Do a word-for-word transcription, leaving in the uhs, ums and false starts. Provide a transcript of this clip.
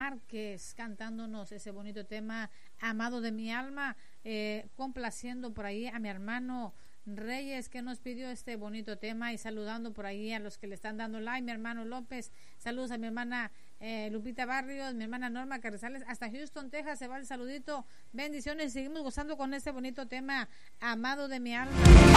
Márquez cantándonos ese bonito tema, Amado de mi alma, eh, complaciendo por ahí a mi hermano Reyes, que nos pidió este bonito tema, y saludando por ahí a los que le están dando like, mi hermano López, saludos a mi hermana eh, Lupita Barrios, mi hermana Norma Carrizales, hasta Houston, Texas, se va el saludito, bendiciones, seguimos gozando con este bonito tema, Amado de mi alma.